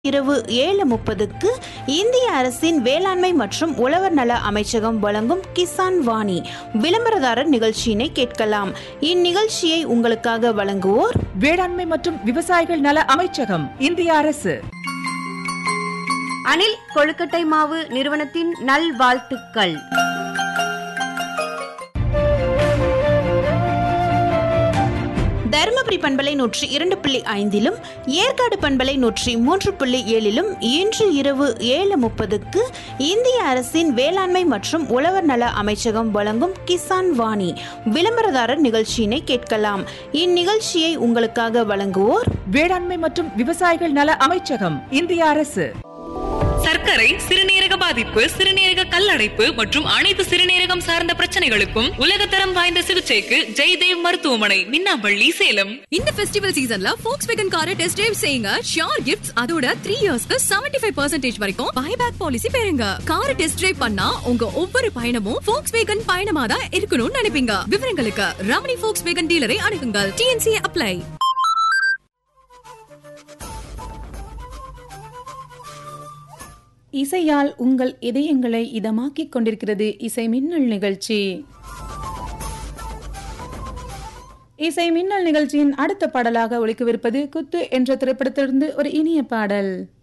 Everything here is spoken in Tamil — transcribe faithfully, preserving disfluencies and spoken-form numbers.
இரவு ஏழு முப்பதுக்கு இந்திய அரசின் வேளாண்மை மற்றும் உழவர் நல அமைச்சகம் வழங்கும் கிசான் வாணி விளம்பரதாரர் நிகழ்ச்சியினை கேட்கலாம். இந்நிகழ்ச்சியை உங்களுக்காக வழங்குவோர் வேளாண்மை மற்றும் விவசாயிகள் நல அமைச்சகம், இந்திய அரசு. அணில் கொழுக்கட்டை மாவு நிறுவனத்தின் நல்வாழ்த்துக்கள். தருமபுரி பண்பலை நூற்றி இரண்டு புள்ளி ஐந்திலும் ஏற்காடு பண்பலை நூற்றி மூன்று புள்ளி ஏழிலும் இன்று இரவு ஏழு முப்பதுக்கு இந்திய அரசின் வேளாண்மை மற்றும் உழவர் நல அமைச்சகம் வழங்கும் கிசான் வாணி விளம்பரதாரர் நிகழ்ச்சியினை கேட்கலாம். இந்நிகழ்ச்சியை உங்களுக்காக வழங்குவோர் வேளாண்மை மற்றும் விவசாயிகள் நல அமைச்சகம், இந்திய அரசு. சர்க்கரை, சிறுநீரக பாதிப்பு, சிறுநீரக கல்லடைப்பு மற்றும் அனைத்து சிறுநீரகம் சார்ந்த பிரச்சனைகளுக்கும் உலகத்தரம் வாய்ந்த சிகிச்சைக்கு ஜெய்தேவ் மருத்துவமனை, மின்னாம்பள்ளி, சேலம். இந்த ஃபெஸ்டிவல் சீசன்ல Volkswagen காரை டெஸ்ட் டிரைவ் செய்யுங்க. ஷியோர் கிஃப்ட்ஸ், அதோட த்ரீ இயர்ஸ்க்கு செவன்டி ஃபைவ் பர்சன்டேஜ் வரைக்கும் பைபேக் பாலிசி பெறுங்க. காரை டெஸ்ட் டிரைவ் பண்ணா உங்க ஒவ்வொரு பயணமும் Volkswagen பயணமா தான் இருக்கணும்னு நினைப்பீங்க. விவரங்களுக்கு ரமணி Volkswagen டீலரை அணுகுங்கள். DNC apply. இசையால் உங்கள் இதயங்களை இதமாக்கிக் கொண்டிருக்கிறது இசை மின்னல் நிகழ்ச்சி. இசை மின்னல் நிகழ்ச்சியின் அடுத்த பாடலாக ஒலிக்கவிருப்பது குத்து என்ற திரைப்படத்திலிருந்து ஒரு இனிய பாடல்.